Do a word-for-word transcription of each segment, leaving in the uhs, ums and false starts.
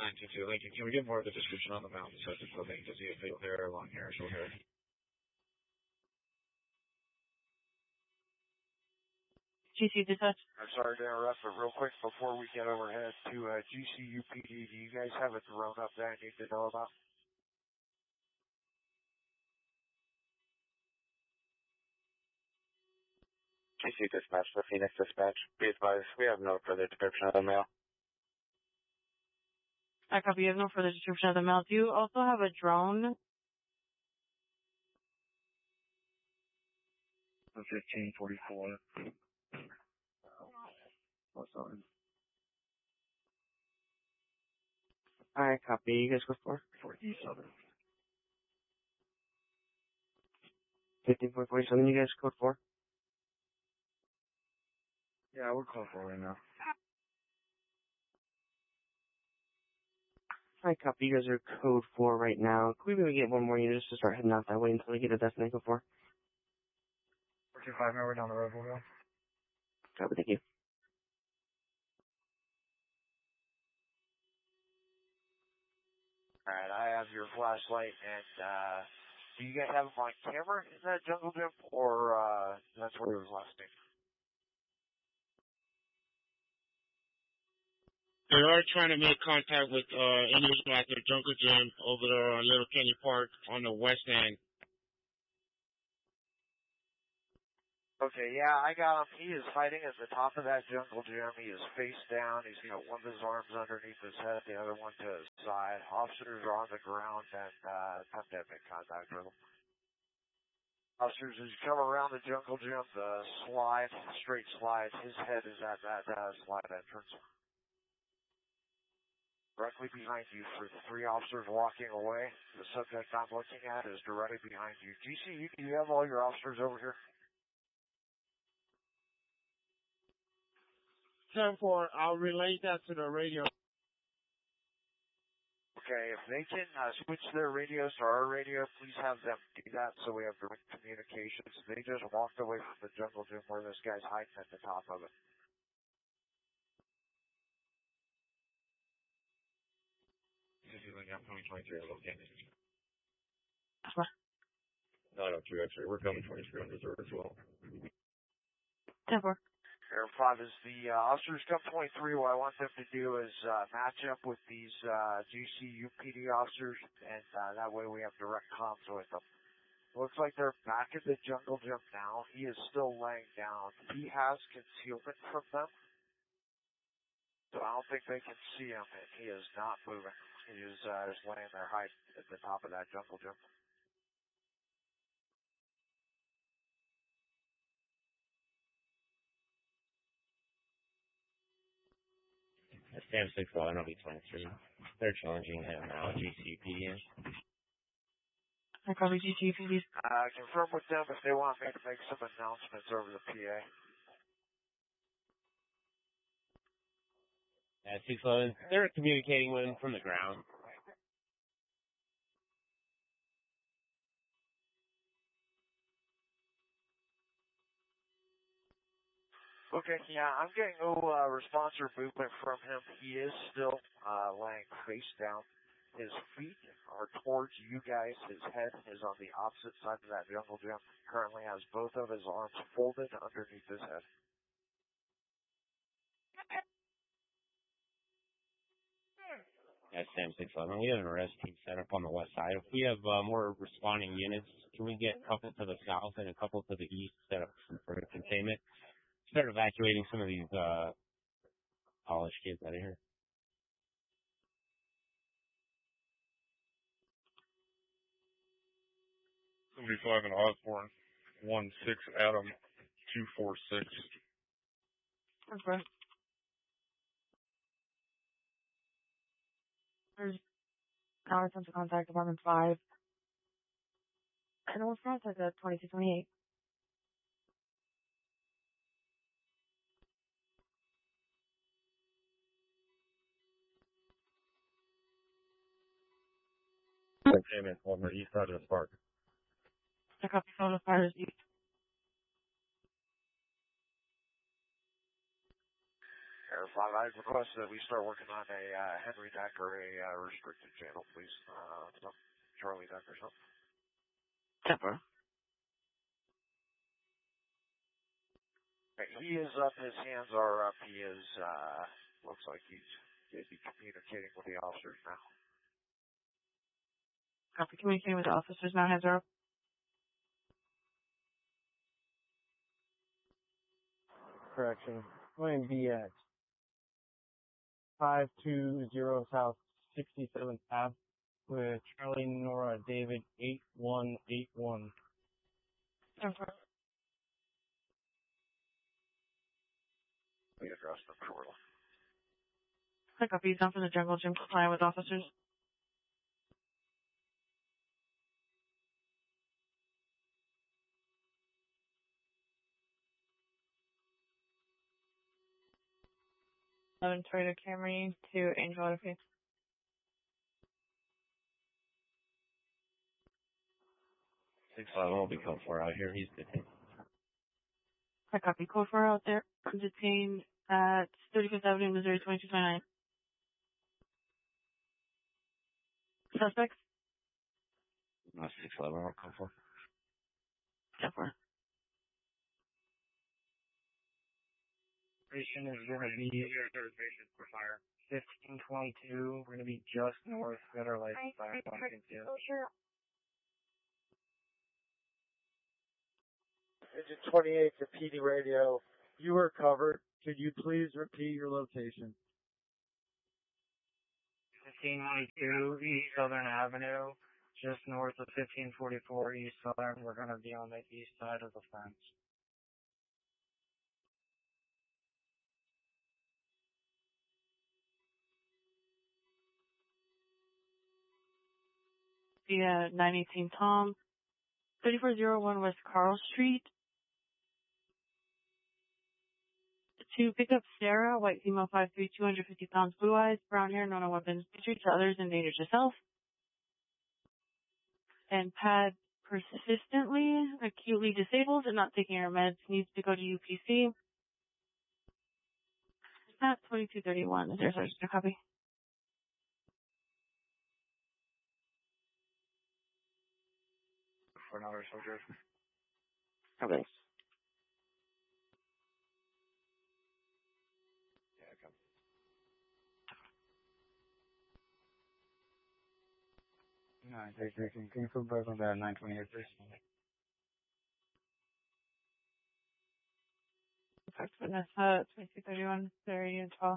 nine two two Lincoln. Can we get more of the description on the mountain such as clothing? Does he have facial hair, long hair, short hair? G C dispatch. I'm sorry to interrupt, but real quick before we get overhead to uh, G C U P D, do you guys have a drone up there I need to know about? G C dispatch for Phoenix dispatch. Be advised, we have no further description of the mail. I copy. You have no further description of the mail. Do you also have a drone? fifteen forty-four. What's on? Alright, copy. You guys go for? forty Southern. fifteen forty-seven, you guys code four? Yeah, we're close for right now. Alright, copy. You guys are code four right now. Could we maybe get one more unit just to start heading out that way until we get a destination code four? four two five, now we're down the road, we'll go. Copy, thank you. Alright, I have your flashlight, and, uh, do you guys have him on camera in that jungle gym, or, uh, that's where he was last seen? They are trying to make contact with, uh, individual at the jungle gym over there on Little Kenny Park on the west end. Okay, yeah, I got him. He is fighting at the top of that jungle gym. He is face down. He's got one of his arms underneath his head, the other one to his side. Officers are on the ground, and uh, time to make contact with him. Officers, as you come around the jungle gym, the slide, straight slide, his head is at that uh, slide entrance. Directly behind you for the three officers walking away. The subject I'm looking at is directly behind you. G C, you, you have all your officers over here? ten four, I'll relay that to the radio. Okay, if they can uh, switch their radios to our radio, please have them do that so we have direct communications. They just walked away from the jungle gym where this guy's hiding at the top of it. This is like coming twenty-three, I love Candy. What? No, no, two X-ray. We're coming twenty-three on reserve as well. ten four. Air five is the uh, officers come twenty-three. What I want them to do is uh, match up with these uh, G C U P D officers, and uh, that way we have direct comms with them. Looks like they're back at the jungle gym now. He is still laying down. He has concealment from them, so I don't think they can see him, and he is not moving. He is uh, just laying there hiding at the top of that jungle gym. That's Sam six well, N O V twenty-three. They're challenging him now, G C P D. I copy G C P D. Uh, confirm with them if they want me to make some announcements over the P A. Yeah, six eleven, they're communicating with him from the ground. Okay, yeah, I'm getting no uh, response or movement from him. He is still uh, laying face down. His feet are towards you guys. His head is on the opposite side of that jungle gym. Currently has both of his arms folded underneath his head. That's Sam six eleven. We have an arrest team set up on the west side. If we have uh, more responding units, can we get a couple to the south and a couple to the east set up for containment? Start evacuating some of these uh, college kids out of here. seventy-five in Osborne, one six Adam, two four six. Okay. There's now attempt to contact Department five. And it was contact at twenty-two twenty-eight. Payment on the east side of the park. I copy phone of fires east. Air five, I request that we start working on a uh, Henry Deck or a uh, restricted channel, please. Uh, no, Charlie Deck or something. Temper. Right, he is up, his hands are up, he is, uh, looks like he's busy communicating with the officers now. Copy, communicating with the officers now, hands are up. Correction. Going to be at five two zero South sixty-seventh Ave with Charlie Nora David eight one eight one. Temper. We address them shortly. I copy, he's down for the jungle gym, complying with officers. eleven Toyota Camry to Angel Interface. Six eleven will be code four out here. He's detained. I copy, code four out there. Detained at thirty-fifth Avenue, Missouri, twenty-two twenty-nine. Suspects? No, six eleven will code four. Temper. Operation is going to be fifteen twenty-two. We're going to be just north Federal Light by Washington. Engine twenty-eight to P D radio. You were covered. Could you please repeat your location? fifteen twenty-two East Southern Avenue, just north of fifteen forty-four East Southern. We're going to be on the east side of the fence. The uh, nine eighteen Tom. thirty-four oh one West Carl Street. To pick up Sarah, white female five three, two hundred fifty pounds, blue eyes, brown hair, no weapons, injury to others, endangered yourself. And pad persistently, acutely disabled and not taking her meds, needs to go to U P C. At twenty-two thirty-one, is there a sergeant a copy? For another soldier. Oh, thanks. Yeah, come. Nine three three. Can you put back on that nine twenty-eight, please? Fact witness, uh, twenty-two thirty-one, Sarah, unit twelve.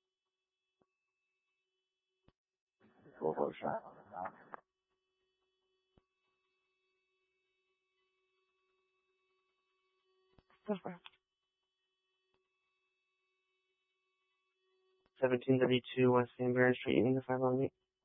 Full vote shot. seventeen thirty-two West Van Buren Street, Union five one eight.